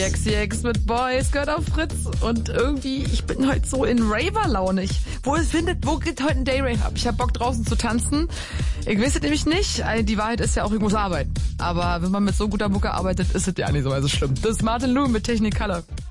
XCX mit Boys gehört auf Fritz und irgendwie, ich bin heute so in Raver-Laune. Wo geht heute ein Dayrave ab? Ich hab Bock draußen zu tanzen. Ich weiß es nämlich nicht. Die Wahrheit ist ja auch, ich muss arbeiten. Aber wenn man mit so guter Mucke arbeitet, ist es ja nicht so schlimm. Das ist Martin Lou mit Technicolor.